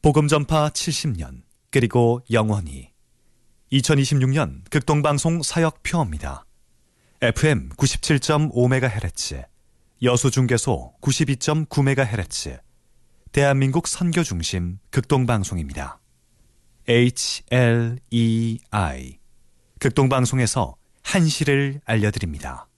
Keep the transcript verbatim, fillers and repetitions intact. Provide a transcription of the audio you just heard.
복음전파 칠십 년, 그리고 영원히. 이천이십육 년 극동방송 사역표입니다. 에프엠 구십칠 점 오 메가헤르츠, 여수중계소 구십이 점 구 메가헤르츠, 대한민국 선교중심 극동방송입니다. 에이치 엘 이 아이, 극동방송에서 한시를 알려드립니다.